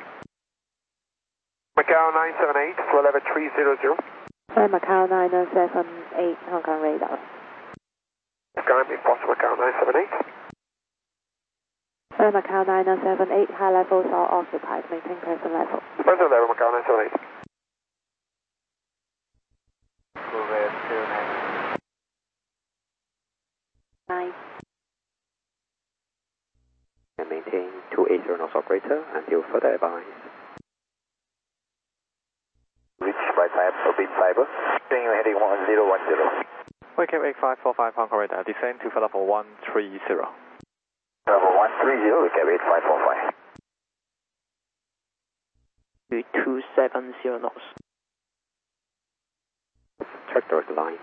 Macau nine seven eight, flight level three zero zero. Clear Macau nine seven eight, Hong Kong radar. Climb if possible, Macau nine seven eight. Clear Macau nine seven eight, high levels are occupied, maintain present level. Present level, Macau nine seven eight. Nine. And maintain two eight zero knots operator until further advice. Reach by type of beam fiber. Heading one zero one zero. Wake eight five four five, Hong Kong radar, descend to flight level one three zero. Level one three zero, Wake eight five four five. two seven zero knots. Check those lines.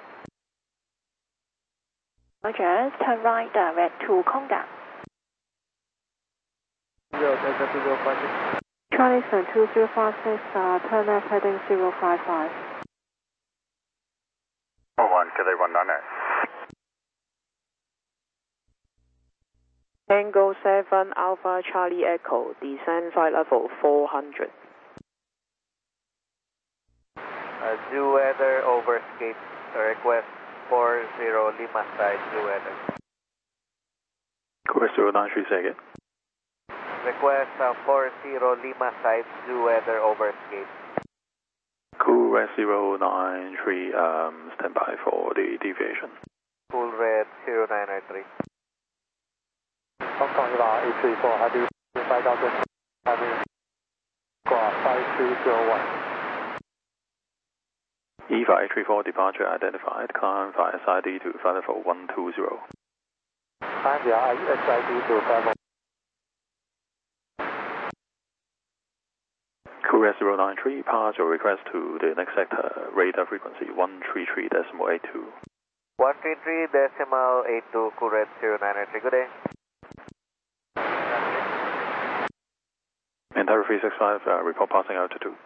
Roger, turn right direct to Conga. Charlie Sun two zero five six, uh, turn left heading zero five five. Oh, one, K one nine nine. Tango seven Alpha Charlie Echo, descend flight level four hundred. Uh, due weather overscape, request four zero Lima side, due weather. Course zero nine three, say again. Request uh, four zero Lima side, due weather overscape. Cool red zero nine three, um, stand by for the deviation. Cool red zero nine nine three. Hong Kong radar eight three four, heading five thousand, heading five three zero one. E five eight three four departure identified, climb via S I D to flight level one two zero. Climb via S I D to level. Cool zero nine three, pass your request to the next sector, radar frequency one three three point eight two. one three three point eight two, Cool red zero nine nine three, good day. Entire three six five, uh, report passing altitude.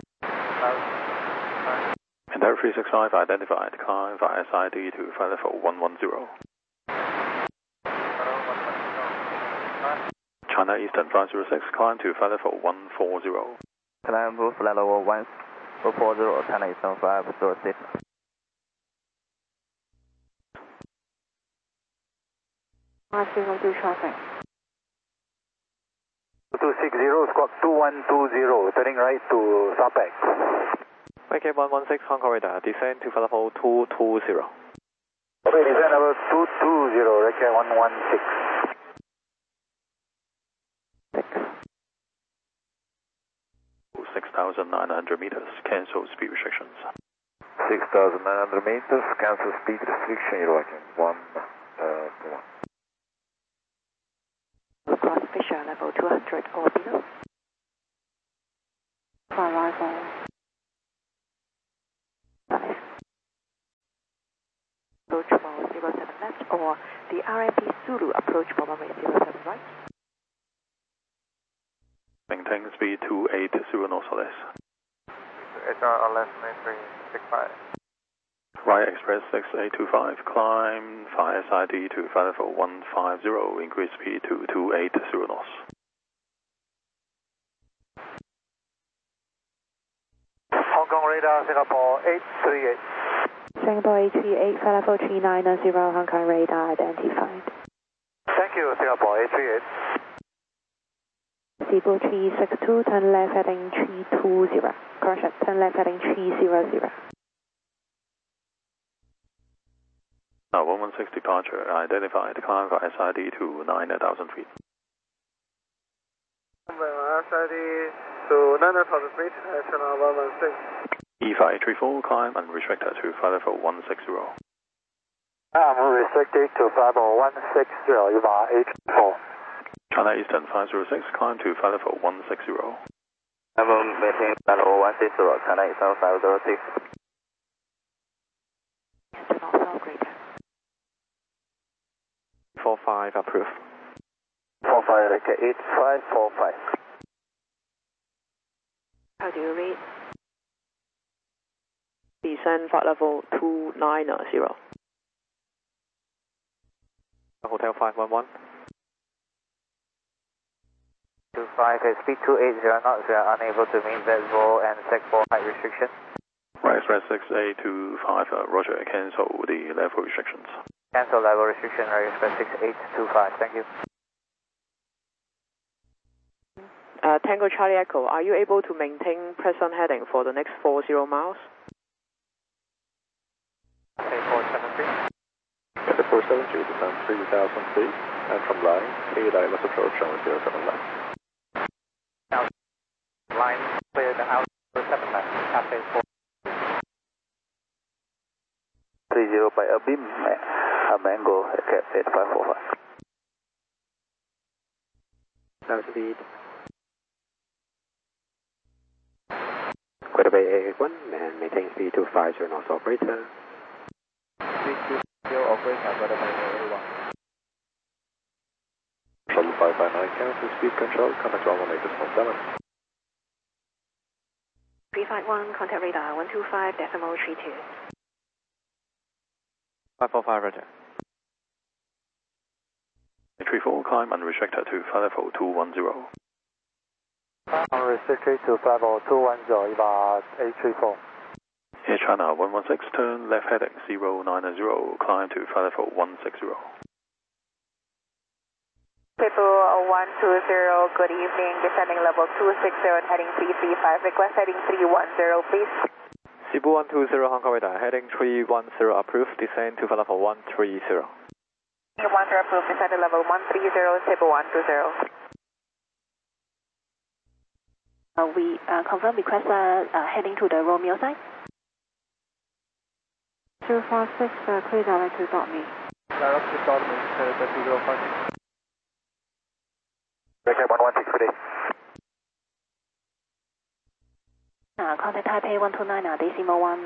Entire three six five identified, climb via S I D to flight level one one zero. China Eastern five zero six, climb to flight level one four zero. Climb to flight level one four zero, China Eastern five zero six. Passing on to traffic. two six zero, squawk two one two zero, turning right to Southpack. Wake one one six, Hong Kong radar, descend to flight level two two zero. Okay, descend level two two zero, Wake one one six. six thousand nine hundred meters, cancel speed restrictions. six thousand nine hundred meters, cancel speed restriction, you're watching one, uh, one. Cross Fisher level two hundred or below. Arrival. Five. Go for the R M P Zulu approach for runway zero seven right. Maintain speed two eight zero knots or less. H R less nine three six five. Right Express six eight two five, climb five S I D to five four one five zero, increase speed to two eight zero knots. Hong Kong radar Singapore eight three eight. Singapore eight three eight, flight level three nine zero, Hong Kong radar identified. Thank you, Singapore eight three eight. Cebu three six two, turn left heading three two zero. Correction, turn left heading three zero zero. Now one one six departure, identified, climb via S I D to nine thousand feet. S I D to nine thousand feet, channel one one six. E five eight three four, climb unrestricted to five four one six zero. I'm restricted to five four one six zero, you are eight four. China Eastern five zero six, climb to five four one six zero. I'm maintain five four one six zero, China Eastern five zero six. four five approved. four five, okay, eight five four five. How do you read? Descend flight level two nine zero. Hotel five one one. two five, speed two eight zero knots, we are unable to meet visual and sec four height restriction. Right Express six eight two five, uh, Roger, cancel the level restrictions. Cancel level restriction, Right Express six eight two five, thank you. Uh, Tango Charlie Echo, are you able to maintain present heading for the next four zero miles? eight four seven three. Delta four seven three, descend three thousand feet, and from line, clear direct approach runway zero seven left. Now, line clear the out seven left, Cafe four. three zero by a beam, a mango, okay, eight five four five. Now speed. Quarter Bay eight eight one, and maintain speed two five zero knots, operator. Speed two zero, operator, Quarter Bay eight eight one. Shuttle five five nine, cancel speed control, contact one one eight decimal seven. three five one, contact radar one two five decimal three two. five four five, Roger. eight three four, climb unrestricted to five four two one zero. Unrestricted to five four two one zero, you are eight three four. Air China one one six, turn left heading zero nine zero, climb to five four one six zero. People one two zero, good evening, descending level two six zero, heading three three five, request heading three one zero, please. Cebu one two zero, Hong Kong radar, heading three one zero, approved, descend to flight level one three zero. one zero approved, descending level one three zero, Cebu one two zero. Uh, we uh, confirm request uh, uh, heading to the Romeo side. zero four six, uh, clear direct to dot me. Direct to dot me, uh, two zero five six. Okay, one one six, good day. Uh, contact Taipei one two nine, uh, decimal one.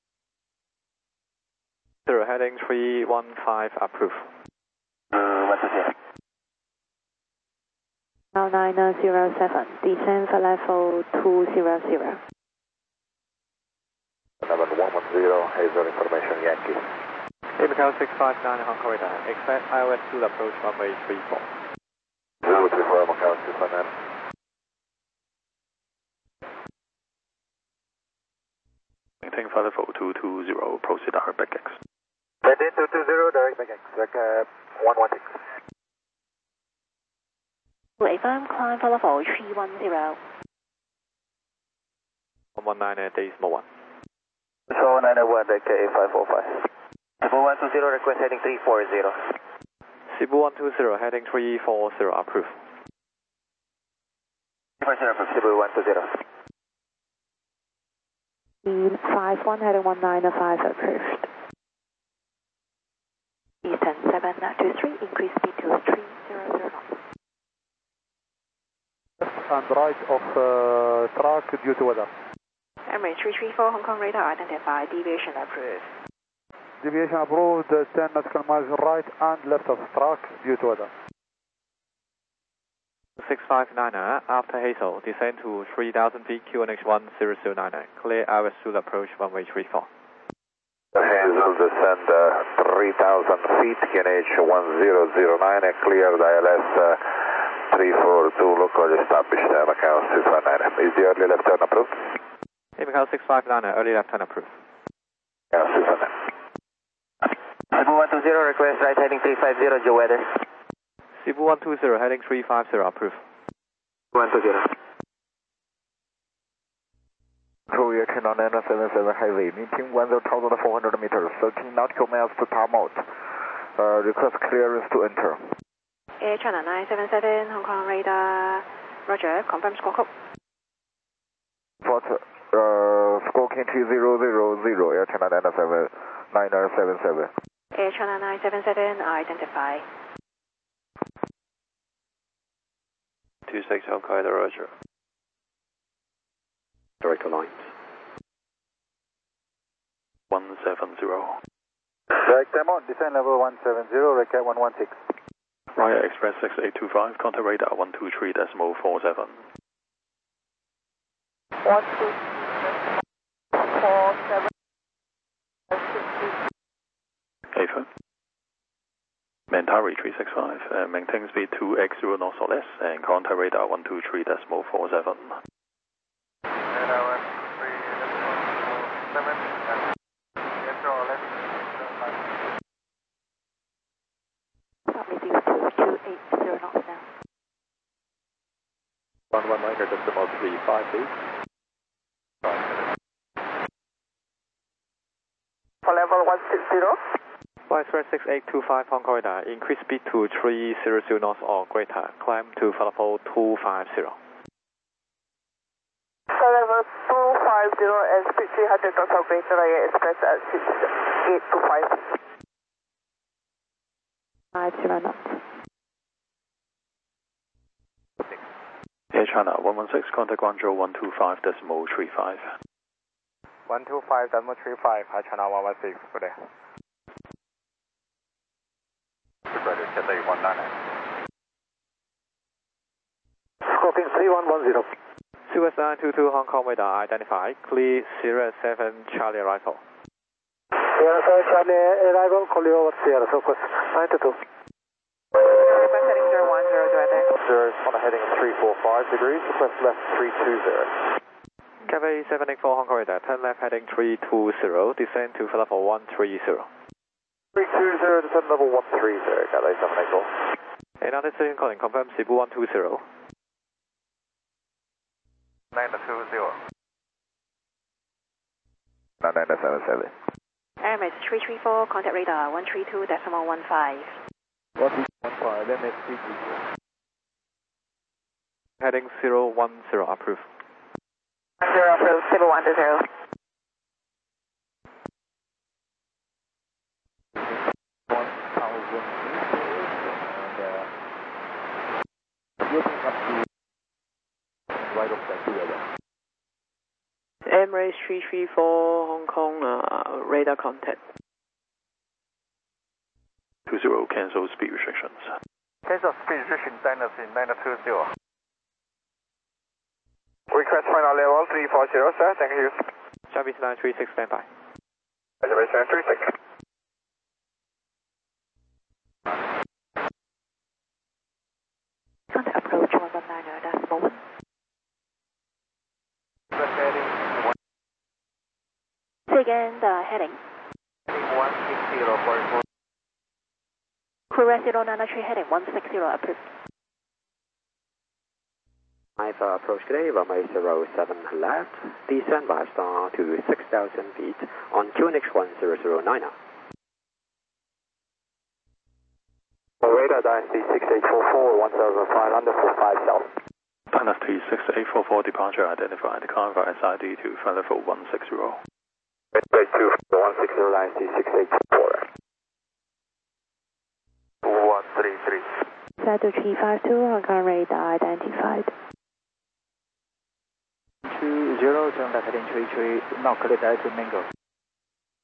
Zero, heading three one five, approved. Uh, one two zero. Now nine zero seven, descend for level two zero zero. Number one one zero, Hazel information, Yankee. Hey, Macau six five nine, Hong Kong radar, expect I O S two approach runway three four. zero three four, Macau six five nine. Maintain five four two two zero, proceed direct back X. Maintain two two zero, direct back X, uh, one one six. A firm climb for level three one zero. one one nine, decimal one. So nine one, okay, five four five. Cebu one two zero, request heading three four zero. Cebu one two zero, heading three four zero, approved. three four zero, approved, Cebu one two zero. Speed five one, heading one nine five, approved. Eastern seven two three, increase speed to three zero zero knots. And right of uh, track due to weather. Emirates three three four, Hong Kong radar identified, deviation approved. Deviation approved, ten nautical miles right and left of track due to weather. six five niner, after Hazel, descend to three thousand feet, Q N H one zero zero nine nine. Clear I W S Zulu approach runway three four. Hazel descend uh, three thousand feet, Q N H one zero zero nine, cleared I L S uh, three four two, local established uh, Macau six five nine. Is the early left turn approved? Hey, Macau six five niner, early left turn approved. Macau six five nine. Cebu one two zero, request right heading three five zero, Joe weather. Cebu one two zero, heading three five zero, approved. one two zero. Korea China nine seven seven highway, meeting one thousand four hundred meters, thirteen nautical miles to time out. Uh, request clearance to enter. Air China nine seven seven, Hong Kong radar, roger, confirm score code. Port, uh, score K T zero zero zero, Air China nine seven nine seven seven. Air China nine seven seven, identify. two six Hokkaido, roger. Direct lines. one seven zero. Direct time on, descent level one seven zero, recap one one six. Raya Express six eight two five, contact radar one two three decimal four seven. one two four seven. Ava. Mentari three six five, uh, maintain speed two x zero knots or less, and contact radar one two three decimal four seven. one one nine decimal three five eight. For level one six zero. Flight Express six eight two five, Hong Kong radar, increase speed to three hundred knots or greater, climb to level two five zero. For level two five zero and speed three hundred knots or greater, Raya Express at six eight two five. five zero knots. Air China one one six, contact Guangzhou one two five decimal three five. one two five decimal three five, Air China one one six, good day. Ready, Cathay one nine nine. Scorpion three one one zero. Suez nine two two, Hong Kong radar, identified, clear Sierra seven Charlie arrival. Sierra seven Charlie arrival, call you over Sierra, so first nine two two. Request heading zero one zero, do I there? Zero, on a heading three four five degrees, request left three two zero. Cathay seven eight four, Hong Kong radar, turn left heading three two zero, descend to level one three zero. three two zero, descend level one three zero, Cathay seven eight four. Another station calling, confirm Cebu one two zero. nine two zero. nine seven seven. M S three three four, contact radar one three two decimal one five. What is one five, M S three three four. Heading zero one zero, approved. Zero approved, Cebu one two zero. one thousand meters and uh, looking up to right of that together. Emirates three three four, Hong Kong, uh, radar contact. two zero, cancel speed restrictions. Cancel speed restriction, dynasty nine two zero. Request final level three four zero, sir, thank you. Service nine three six, standby. Reservation nine three six. Contact approach one one nine decimal one. Say again the heading. one six zero four four. Korea zero nine three heading one six zero, approved. I've uh, approached today, runway zero seven left, descend by star to six thousand feet on Q N H one zero zero nine. Radar Dynasty six eight four four, one thousand five hundred for five south. Dynasty six eight four four, departure identified, climb via S I D to flight level one six zero. Break two, one six zero, Dynasty six eight four four. one three three. Sato three five two, Hong Kong radar identified. two zero, turn left heading three three, now clear direct to Mango.